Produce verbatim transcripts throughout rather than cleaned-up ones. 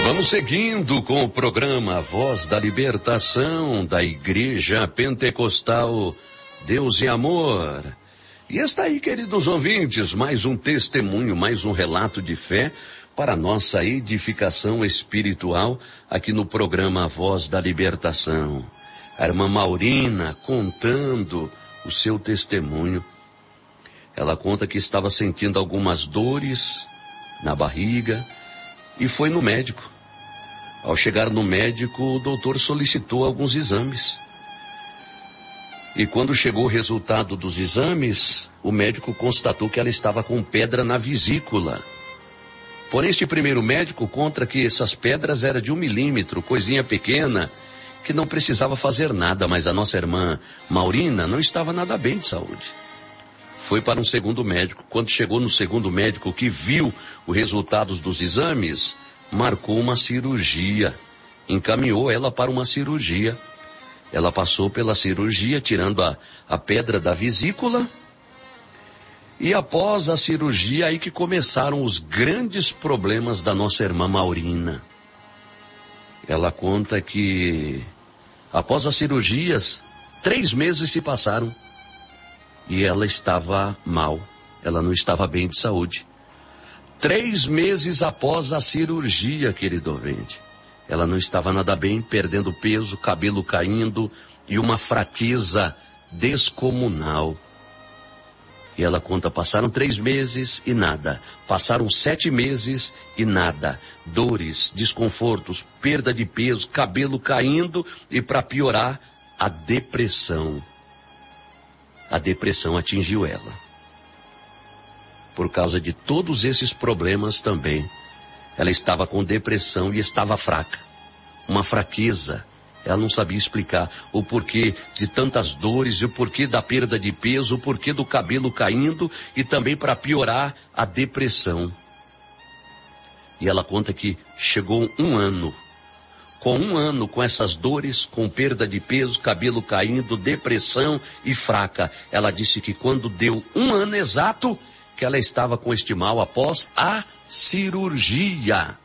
Vamos seguindo com o programa Voz da Libertação da Igreja Pentecostal Deus e Amor. E está aí, queridos ouvintes, mais um testemunho, mais um relato de fé para nossa edificação espiritual aqui no programa Voz da Libertação. A irmã Maurina contando o seu testemunho. Ela conta que estava sentindo algumas dores na barriga e foi no médico. Ao chegar no médico, o doutor solicitou alguns exames. E quando chegou o resultado dos exames, o médico constatou que ela estava com pedra na vesícula. Porém, este primeiro médico conta que essas pedras eram de um milímetro, coisinha pequena, que não precisava fazer nada, mas a nossa irmã Maurina não estava nada bem de saúde. Foi para um segundo médico. Quando chegou no segundo médico, que viu os resultados dos exames, marcou uma cirurgia, encaminhou ela para uma cirurgia. Ela passou pela cirurgia, tirando a, a pedra da vesícula, e após a cirurgia, aí que começaram os grandes problemas da nossa irmã Maurina. Ela conta que, após as cirurgias, três meses se passaram, e ela estava mal, ela não estava bem de saúde. Três meses após a cirurgia, querido ouvinte, ela não estava nada bem, perdendo peso, cabelo caindo e uma fraqueza descomunal. E ela conta, passaram três meses e nada, passaram sete meses e nada, dores, desconfortos, perda de peso, cabelo caindo e, para piorar, a depressão. A depressão atingiu ela. Por causa de todos esses problemas também, ela estava com depressão e estava fraca. Uma fraqueza. Ela não sabia explicar o porquê de tantas dores, e o porquê da perda de peso, o porquê do cabelo caindo e também, para piorar, a depressão. E ela conta que chegou um ano. Com um ano, com essas dores, com perda de peso, cabelo caindo, depressão e fraca. Ela disse que quando deu um ano exato, que ela estava com este mal após a cirurgia,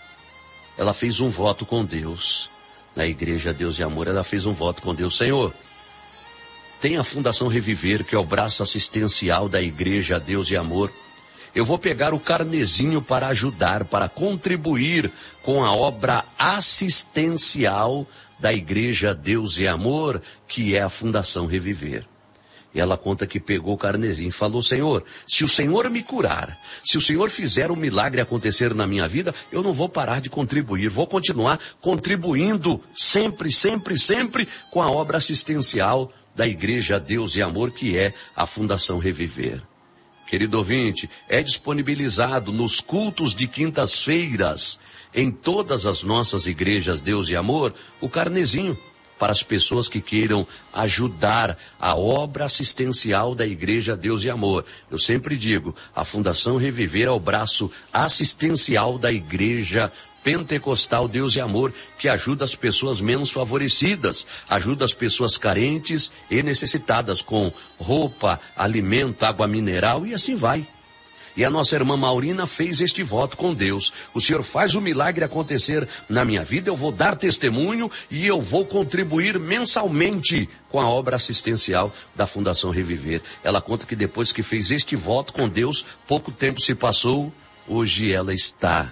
ela fez um voto com Deus, na Igreja Deus e Amor. Ela fez um voto com Deus: Senhor, tem a Fundação Reviver, que é o braço assistencial da Igreja Deus e Amor. Eu vou pegar o carnezinho para ajudar, para contribuir com a obra assistencial da Igreja Deus e Amor, que é a Fundação Reviver. E ela conta que pegou o carnezinho e falou: Senhor, se o Senhor me curar, se o Senhor fizer um milagre acontecer na minha vida, eu não vou parar de contribuir, vou continuar contribuindo sempre, sempre, sempre com a obra assistencial da Igreja Deus e Amor, que é a Fundação Reviver. Querido ouvinte, é disponibilizado nos cultos de quintas-feiras, em todas as nossas igrejas Deus e Amor, o carnezinho, para as pessoas que queiram ajudar a obra assistencial da Igreja Deus e Amor. Eu sempre digo, a Fundação Reviver é o braço assistencial da Igreja Pentecostal Deus e Amor, que ajuda as pessoas menos favorecidas, ajuda as pessoas carentes e necessitadas com roupa, alimento, água mineral e assim vai. E a nossa irmã Maurina fez este voto com Deus: o Senhor faz o milagre acontecer na minha vida, eu vou dar testemunho e eu vou contribuir mensalmente com a obra assistencial da Fundação Reviver. Ela conta que depois que fez este voto com Deus, pouco tempo se passou, hoje ela está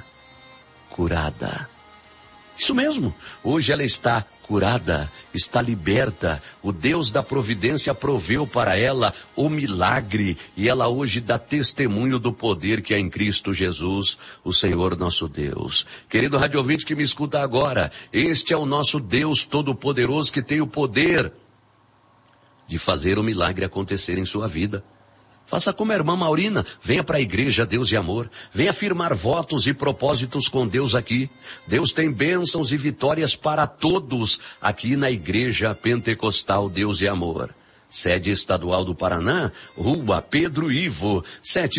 curada. Isso mesmo, hoje ela está curada, está liberta. O Deus da providência proveu para ela o milagre e ela hoje dá testemunho do poder que há em Cristo Jesus, o Senhor nosso Deus. Querido rádio ouvinte que me escuta agora, este é o nosso Deus Todo-Poderoso, que tem o poder de fazer o milagre acontecer em sua vida. Faça como a irmã Maurina, venha para a Igreja Deus e Amor, venha firmar votos e propósitos com Deus aqui. Deus tem bênçãos e vitórias para todos aqui na Igreja Pentecostal Deus e Amor. Sede estadual do Paraná, Rua Pedro Ivo, sete